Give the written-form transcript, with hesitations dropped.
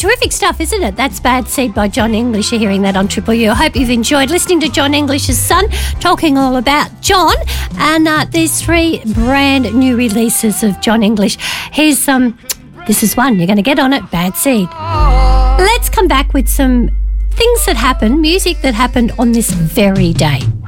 terrific stuff, isn't it? That's Bad Seed by John English. You're hearing that on Triple U. I hope you've enjoyed listening to John English's son talking all about John and these 3 brand new releases of John English. Here's this is one. You're going to get on it. Bad Seed. Let's come back with some things that happened, music that happened on this very day.